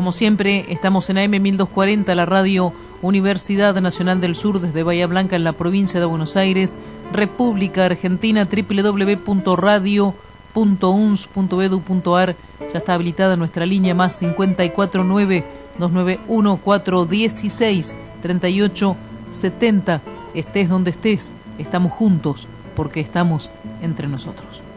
Como siempre, estamos en AM 1240, la radio Universidad Nacional del Sur, desde Bahía Blanca, en la provincia de Buenos Aires, República Argentina, www.radio.uns.edu.ar. Ya está habilitada nuestra línea más 549-291-416-3870. Estés donde estés, estamos juntos porque estamos entre nosotros.